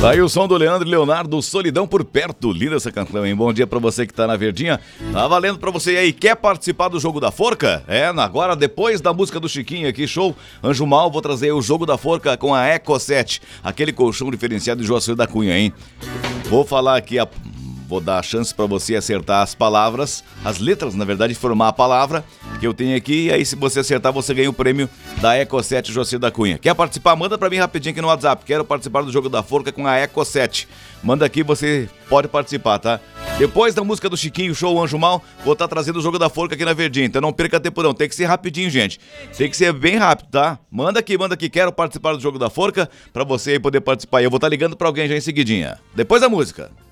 Tá aí o som do Leandro e Leonardo, Solidão por Perto. Linda essa canção, hein? Bom dia pra você que tá na Verdinha. Tá valendo pra você aí. Quer participar do Jogo da Forca? Agora, depois da música do Chiquinho aqui, show. Anjo Mal, vou trazer o Jogo da Forca com a Eco 7. Aquele colchão diferenciado de Joacir da Cunha, hein? Vou falar aqui, vou dar a chance pra você acertar as palavras, as letras, na verdade, formar a palavra que eu tenho aqui. E aí, se você acertar, você ganha o prêmio da Eco 7 Joacir da Cunha. Quer participar? Manda pra mim rapidinho aqui no WhatsApp. Quero participar do Jogo da Forca com a Eco 7. Manda aqui, você pode participar, tá? Depois da música do Chiquinho, show Anjo Mal, vou estar trazendo o Jogo da Forca aqui na Verdinha. Então não perca tempo não, tem que ser rapidinho, gente. Tem que ser bem rápido, tá? Manda aqui, quero participar do Jogo da Forca, pra você aí poder participar. Eu vou estar ligando pra alguém já em seguidinha. Depois da música.